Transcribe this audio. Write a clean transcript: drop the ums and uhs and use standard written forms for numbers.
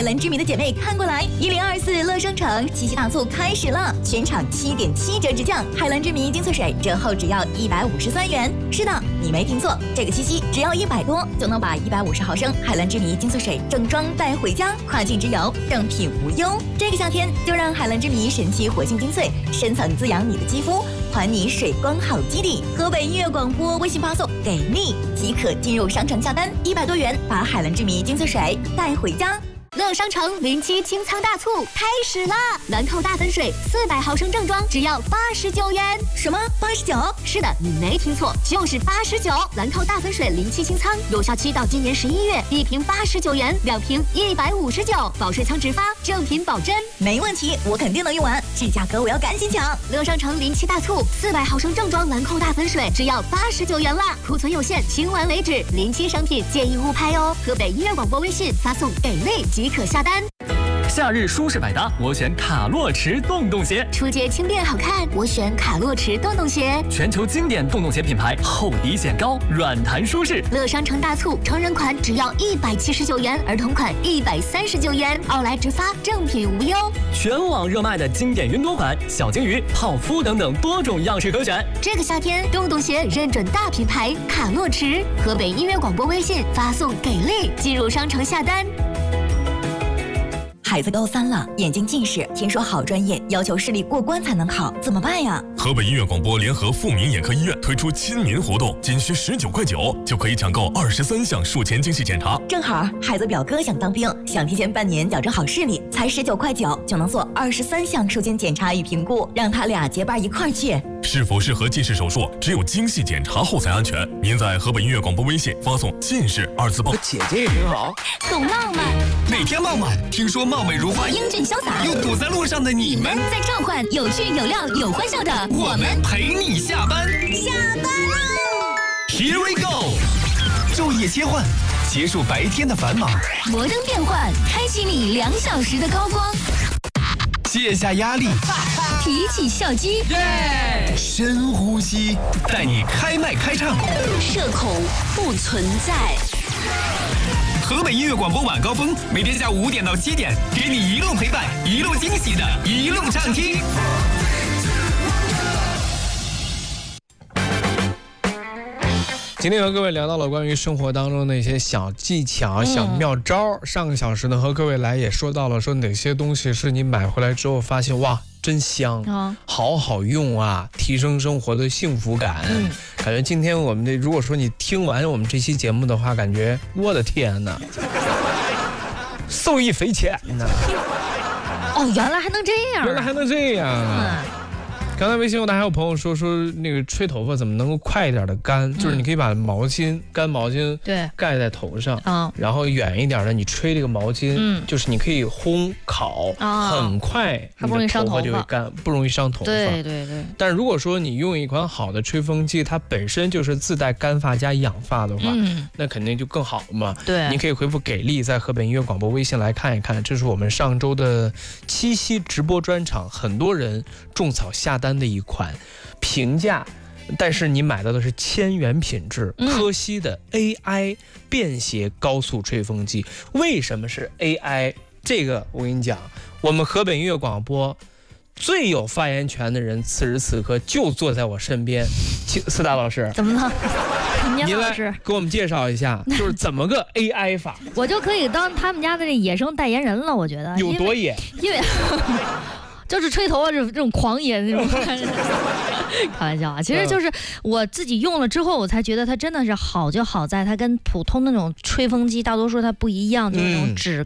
海蓝之谜的姐妹看过来，1024乐商城七夕大促开始了，全场7.7折直降，海蓝之谜精粹水折后只要153元。是的，你没听错，这个七夕只要100多就能把150毫升海蓝之谜精粹水正装带回家，跨境之游正品无忧。这个夏天就让海蓝之谜神奇活性精粹深层滋养你的肌肤，还你水光好基底。河北音乐广播微信发送给力即可进入商城下单，100多元把海蓝之谜精粹水带回家。乐商城07清仓大促开始啦！兰蔻大粉水400毫升正装只要89元。什么89？是的，你没听错，就是89。兰蔻大粉水07清仓，有效期到今年11月，1瓶89元，2瓶159，保水仓直发，正品保真。没问题，我肯定能用完，这价格我要赶紧抢！乐商城07大促，400毫升正装兰蔻大粉水只要89元啦，库存有限，清完为止。07商品建议勿拍哦。河北音乐广播微信发送给力即可下单。 夏日舒适百搭，我选卡洛驰洞洞鞋。 出街轻便好看，我选卡洛驰洞洞鞋。 全球经典洞洞鞋品牌，厚底显高，软弹舒适。 乐商城大促，成人款只要179元，儿童款139元，奥莱直发，正品无忧。 全网热卖的经典云朵款、小金鱼、泡芙等等多种样式可选。 这个夏天，洞洞鞋认准大品牌卡洛驰。河北音乐广播微信发送给力，进入商城下单。孩子高3了，眼睛近视，听说好专业，要求视力过关才能考，怎么办呀？ 河北音乐广播联合富民眼科医院推出亲民活动，仅需19.9块就可以抢购23项术前精细检查。 正好孩子表哥想当兵，想提前半年矫正好视力，才19.9块就能做23项术前检查与评估，让他俩结伴一块儿去。 是否适合近视手术，只有精细检查后才安全。您在河北音乐广播微信发送近视2字报。 姐姐也挺好， 懂浪漫， 每天傍晚听说貌美如花、 英俊潇洒， 又堵在路上的你们， 在召唤有趣有料有欢笑的我们陪你下班。 下班喽 Here we go， 昼夜切换，结束白天的繁忙， 摩登变换，开启你2小时的高光， 卸下压力， 提起笑肌， 深呼吸，带你开麦开唱， 社恐不存在。 河北音乐广播晚高峰，每天下午5点到7点，给你一路陪伴，一路惊喜的一路畅听。 今天和各位聊到了关于生活当中的一些小技巧、小妙招。上个小时呢，和各位来也说到了，说哪些东西是你买回来之后发现哇，真香，好好用啊，提升生活的幸福感。感觉今天我们的，如果说你听完我们这期节目的话，感觉我的天哪，受益匪浅呢。 哦，原来还能这样， 原来还能这样啊。刚才微信后台还有朋友说那个吹头发怎么能够快一点的干，就是你可以把毛巾干毛巾盖在头上，然后远一点的你吹这个毛巾，就是你可以烘烤，很快你的头发就会干，不容易伤头发。 对对对。 但如果说你用一款好的吹风机，它本身就是自带干发加养发的话，那肯定就更好嘛。 对， 你可以回复给力，在河北音乐广播微信来看一看，这是我们上周的七夕直播专场，很多人种草下单的一款平价，但是你买到的是千元品质科西的 AI 便携高速吹风机。为什么是 AI？ 这个我跟你讲，我们河北音乐广播最有发言权的人，此时此刻就坐在我身边。四大老师， 怎么了？ 你来给我们介绍一下，就是怎么个 AI 法？ 我就可以当他们家的这野生代言人了，我觉得。 有多野？ 因为就是吹头发这种狂野那种开玩笑啊，其实就是我自己用了之后，我才觉得它真的是好，就好在它跟普通那种吹风机大多数它不一样，就是那种质